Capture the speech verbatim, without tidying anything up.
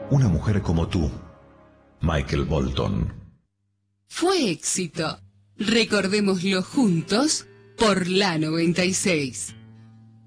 Una mujer como tú, Michael Bolton. Fue éxito. Recordémoslo juntos por la noventa y seis.